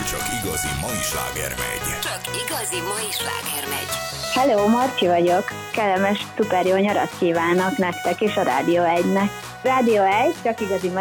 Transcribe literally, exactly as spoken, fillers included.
csak igazi mai sláger megy. Csak igazi mai sláger megy. Hello, Marci vagyok. Kellemes, szuper jó nyarat kívánok nektek és a Rádió egynek. Rádió egy, csak igazi mai